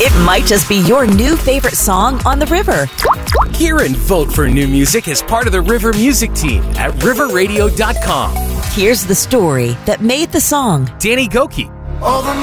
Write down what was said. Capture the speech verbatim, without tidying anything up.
It might just be your new favorite song on the river. Hear and vote for new music as part of the River Music team at river radio dot com. Here's the story that made the song. Danny Gokey. All the